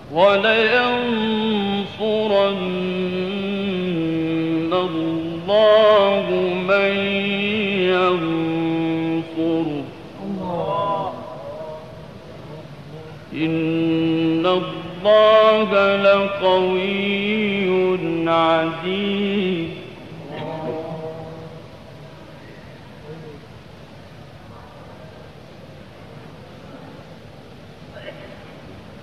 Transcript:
وَلَيَنصُرَنَّ اللَّهُ مَن يَنصُرُهُ إِنَّ اللَّهَ لَقَوِيٌّ عَزِيزٌ